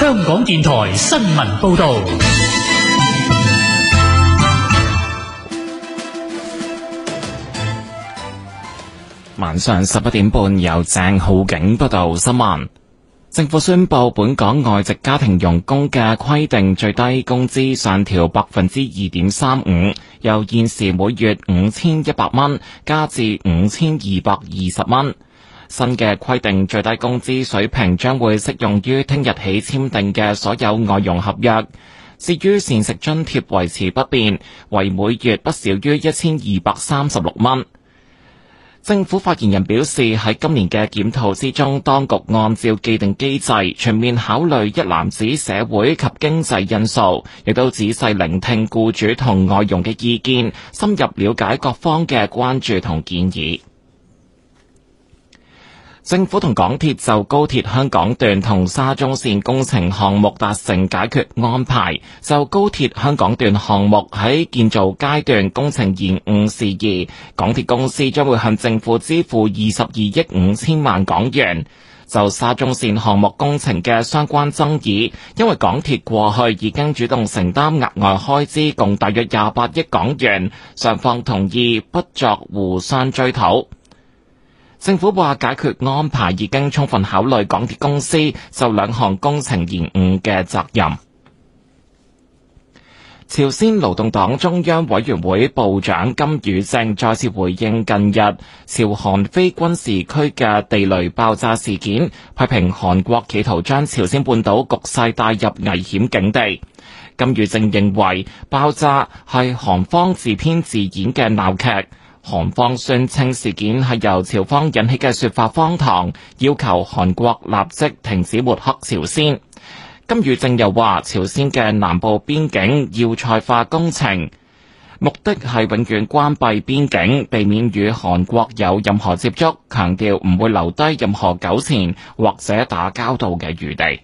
香港電台新聞報道。 晚上11點半，由鄭浩景報道新聞。政府宣布，本港外籍家庭傭工嘅規定最低工資上調 2.35%， 由現時每月5100蚊加至5220蚊。新嘅規定最低工資水平將會適用於聽日起簽訂嘅所有外傭合約。至於膳食津貼維持不變，為每月不少於1236蚊。政府發言人表示，喺今年嘅檢討之中，當局按照既定機制全面考慮一籃子社會及經濟因素，亦都仔細聆聽僱主同外傭嘅意見，深入了解各方嘅關注同建議。政府同港鐵就高鐵香港段同沙中線工程項目達成解決安排，就高鐵香港段項目喺建造階段工程延誤事宜，港鐵公司將會向政府支付22億5千萬港元。就沙中線項目工程嘅相關爭議，因為港鐵過去已經主動承擔額外開支共大約28億港元，雙方同意不作互相追討。政府話解決安排已經充分考慮港鐵公司就兩項工程延誤嘅責任。朝鮮勞動黨中央委員會部長金與正再次回應近日朝韓非軍事區嘅地雷爆炸事件，批評韓國企圖將朝鮮半島局勢帶入危險境地。金與正認為爆炸係韓方自編自演嘅鬧劇。韓方宣稱事件係由朝方引起嘅說法荒唐，要求韓國立即停止抹黑朝鮮。金與正又話，朝鮮嘅南部邊境要塞化工程，目的係永遠關閉邊境，避免與韓國有任何接觸，強調唔會留低任何糾纏或者打交道嘅餘地。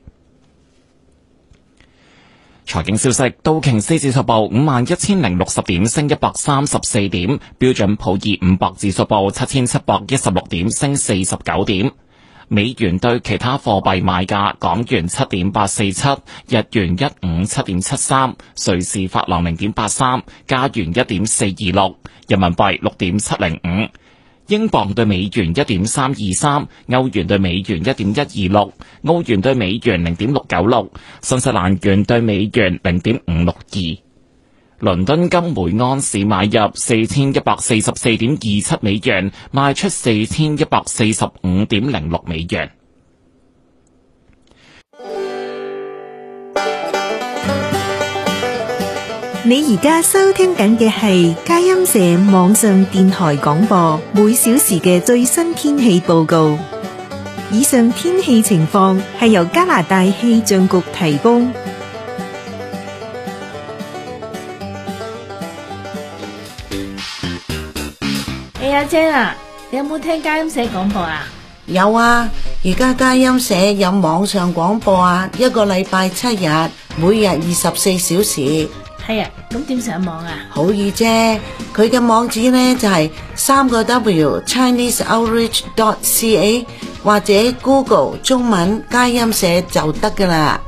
財經消息，道瓊斯指數報51,060點，升134點；標準普爾500指數報7716點，升49點。美元對其他貨幣賣價：港元7.847，日元157.73，瑞士法郎0.83，加元1.426，人民幣6.705。英鎊對美元1.323，歐元對美元1.126，澳元對美元0.696，新西蘭元對美元0.562。倫敦金每盎司買入4144.27美元，賣出4145.06美元。 你而家收聽緊嘅係佳音社網上電台廣播，每小時嘅最新天氣報告。以上天氣情況係由加拿大氣象局提供。 阿姐啊，你有冇聽佳音社廣播啊？ 有啊，而家佳音社有網上廣播啊，一個禮拜7日，每日24小時。 係啊，咁點上網啊？ 好易啫，佢嘅網址呢就係3個W ChineseOutreach.ca 或者 Google 中文佳音社就得噶啦。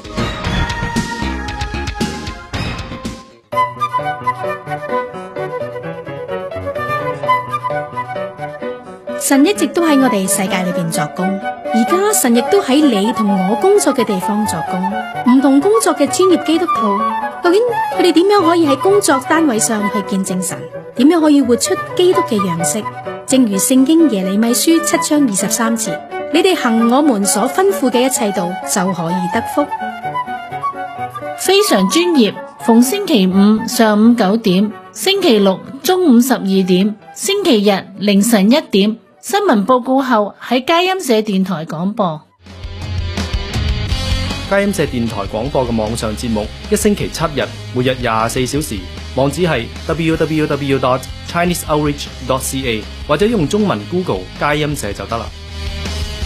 神一直都喺我哋世界裏邊作工，而家神亦都喺你同我工作嘅地方作工。唔同工作嘅專業基督徒，究竟佢哋點樣可以喺工作單位上去見證神？點樣可以活出基督嘅樣式？正如聖經耶利米書7章23節，你哋行我們所吩咐嘅一切道，就可以得福。 非常專業，逢星期五上午9點，星期六中午12點，星期日凌晨1點。新聞報告後喺佳音社電台廣播。 佳音社電台廣播嘅網上節目，一星期7日，每日24小時，網址係 www.chineseoutreach.ca 或者用中文 Google 佳音社就得啦。